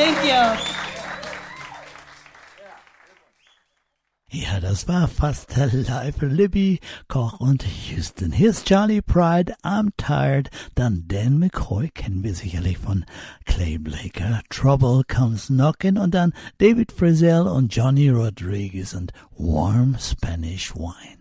Thank you. Ja, das war fast live Libby, Koch und Houston. Hier ist Charlie Pride, I'm Tired. Dann Dan McCoy, kennen wir sicherlich von Clay Blaker, Trouble Comes Knockin'. Und dann David Frizzell und Johnny Rodriguez und Warm Spanish Wine.